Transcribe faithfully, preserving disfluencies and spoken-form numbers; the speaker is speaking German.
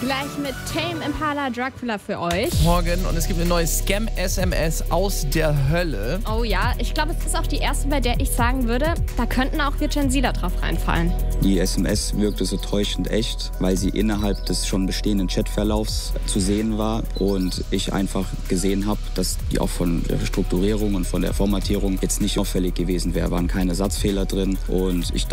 Gleich mit Tame Impala Dracula für euch. Morgen und es gibt eine neue Scam-S M S aus der Hölle. Oh ja, ich glaube, es ist auch die erste, bei der ich sagen würde, da könnten auch wir Gen Zler drauf reinfallen. Die S M S wirkte so täuschend echt, weil sie innerhalb des schon bestehenden Chatverlaufs zu sehen war und ich einfach gesehen habe, dass die auch von der Strukturierung und von der Formatierung jetzt nicht auffällig gewesen wäre. Waren keine Satzfehler drin und ich dachte,